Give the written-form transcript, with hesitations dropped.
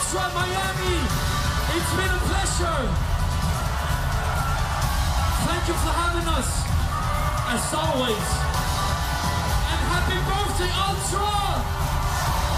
Ultra Miami. It's been a pleasure. Thank you for having us, as always. And happy birthday, Ultra!